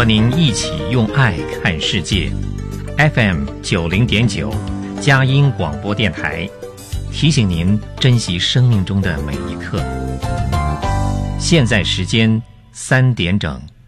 和您一起用爱看世界。FM 90.9佳音广播电台，提醒您珍惜生命中的每一刻。现在时间3点整。